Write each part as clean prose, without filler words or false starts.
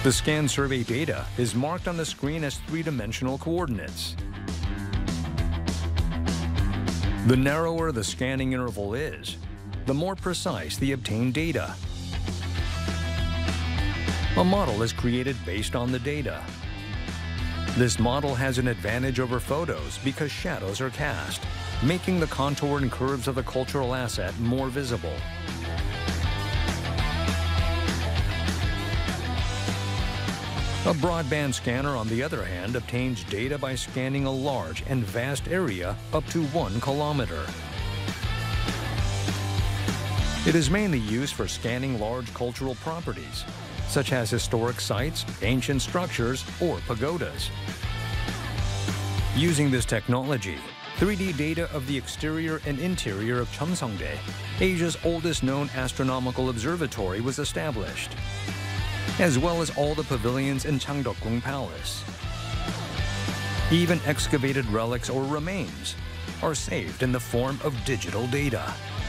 The scan survey data is marked on the screen as three-dimensional coordinates. The narrower the scanning interval is, the more precise the obtained data. A model is created based on the data. This model has an advantage over photos because shadows are cast, making the contour and curves of the cultural asset more visible. A broadband scanner, on the other hand, obtains data by scanning a large and vast area up to 1 kilometer. It is mainly used for scanning large cultural properties, such as historic sites, ancient structures, or pagodas. Using this technology, 3D data of the exterior and interior of Cheomseongdae, Asia's oldest known astronomical observatory, was established, as well as all the pavilions in Changdeokgung Palace. Even excavated relics or remains are saved in the form of digital data.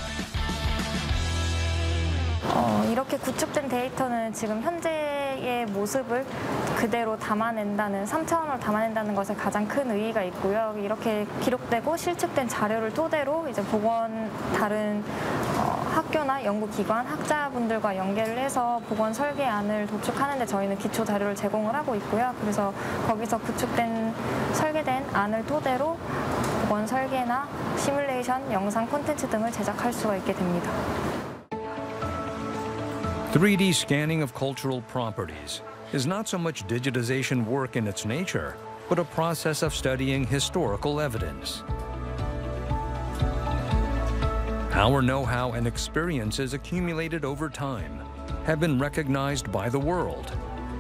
이렇게 구축된 데이터는 지금 현재의 모습을 그대로 담아낸다는 3차원으로 담아낸다는 것에 가장 큰 의의가 있고요. 이렇게 기록되고 실측된 자료를 토대로 이제 다른 학교나 연구기관, 학자분들과 연계를 해서 보건 설계안을 도축하는데 저희는 기초 자료를 제공을 하고 있고요. 그래서 거기서 설계된 안을 토대로 보건 설계나 시뮬레이션, 영상 콘텐츠 등을 제작할 수가 있게 됩니다. 3D scanning of cultural properties is not so much digitization work in its nature, but a process of studying historical evidence. Our know-how and experiences accumulated over time have been recognized by the world.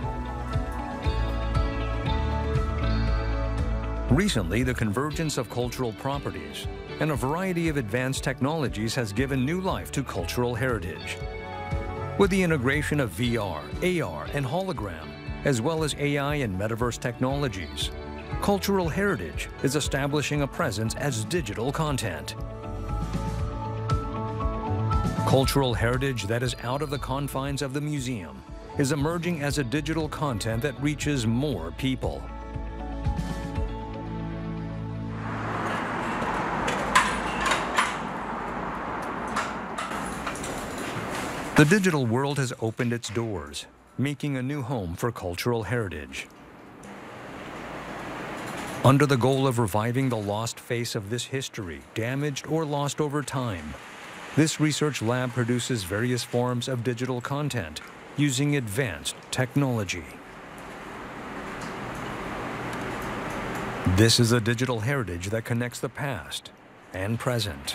Recently, the convergence of cultural properties and a variety of advanced technologies has given new life to cultural heritage. With the integration of VR, AR, and hologram, as well as AI and metaverse technologies, cultural heritage is establishing a presence as digital content. Cultural heritage that is out of the confines of the museum is emerging as a digital content that reaches more people. The digital world has opened its doors, making a new home for cultural heritage. Under the goal of reviving the lost face of this history, damaged or lost over time, this research lab produces various forms of digital content using advanced technology. This is a digital heritage that connects the past and present.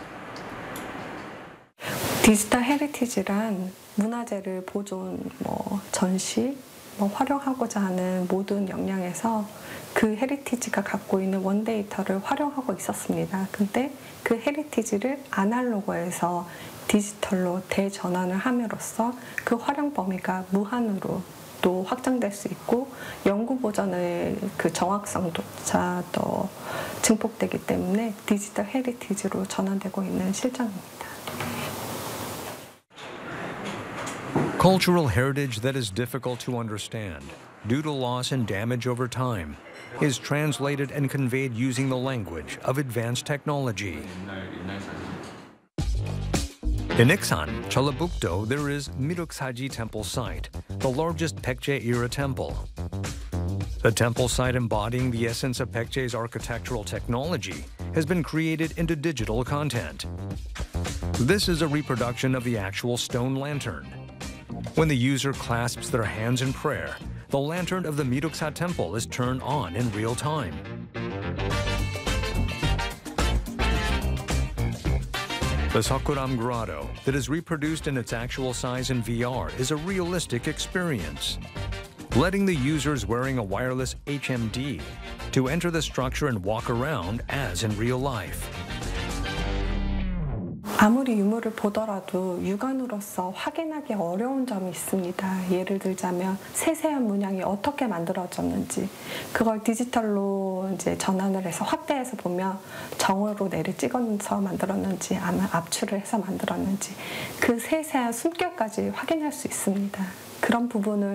디지털 헤리티지란 문화재를 보존, 전시, 활용하고자 하는 모든 역량에서 그 헤리티지가 갖고 있는 원데이터를 활용하고 있었습니다. 근데 그 헤리티지를 아날로그에서 디지털로 대전환을 함으로써 그 활용 범위가 무한으로 또 확장될 수 있고 연구 보전의 그 정확성조차 더 증폭되기 때문에 디지털 헤리티지로 전환되고 있는 실정입니다. Cultural heritage that is difficult to understand due to loss and damage over time is translated and conveyed using the language of advanced technology. In Iksan, Jeollabuk-do, there is Miruksaji Temple site, the largest Baekje-era temple. The temple site embodying the essence of Baekje's architectural technology has been created into digital content. This is a reproduction of the actual stone lantern. When the user clasps their hands in prayer, the lantern of the Miruksa temple is turned on in real time. The Sakuram Grotto, that is reproduced in its actual size in VR, is a realistic experience, letting the users wearing a wireless HMD to enter the structure and walk around as in real life. 아무리 유물을 보더라도 육안으로서 확인하기 어려운 점이 있습니다. 예를 들자면 세세한 문양이 어떻게 만들어졌는지 그걸 디지털로 이제 전환을 해서 확대해서 보면 정으로 내리 찍어서 만들었는지 아니면 압출을 해서 만들었는지 그 세세한 숨결까지 확인할 수 있습니다. 그런 부분을